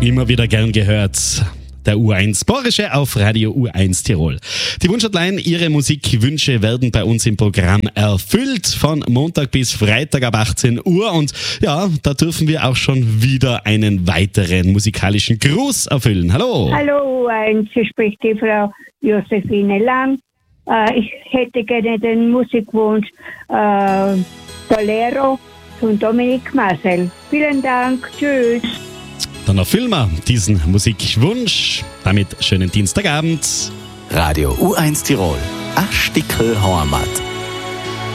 Immer wieder gern gehört. Der U1 Borische auf Radio U1 Tirol. Die Wunschhotline, Ihre Musikwünsche werden bei uns im Programm erfüllt von Montag bis Freitag ab 18 Uhr. Und ja, da dürfen wir auch schon wieder einen weiteren musikalischen Gruß erfüllen. Hallo! Hallo U1, hier spricht die Frau Josephine Lang. Ich hätte gerne den Musikwunsch Bolero von Dominik Marcel. Vielen Dank, tschüss. Dann erfüllen wir diesen Musikwunsch. Damit schönen Dienstagabend. Radio U1 Tirol. Ein Stickel Heimat.